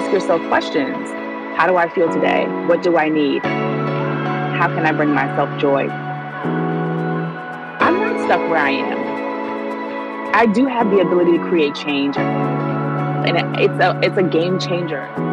ask yourself questions. How do I feel today? What do I need? How can I bring myself joy? I'm not stuck where I am. I do have the ability to create change, and it's a game changer.